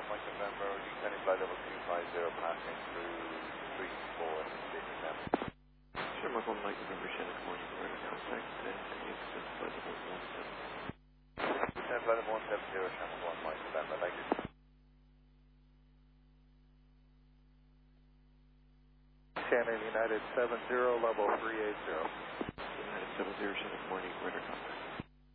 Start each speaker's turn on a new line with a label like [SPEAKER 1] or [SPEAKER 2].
[SPEAKER 1] Mike November, descending flight level 250, passing through 34 and Sydney now.
[SPEAKER 2] Sure, Mike 1 Mike November, Shannon, morning, we're in contact, and can you extend flight level 17?
[SPEAKER 1] Descend flight level 170, Shannon 1 Mike November, thank you.
[SPEAKER 3] Shannon United 70, level 380.
[SPEAKER 2] United 70, Shannon, morning, we're in contact.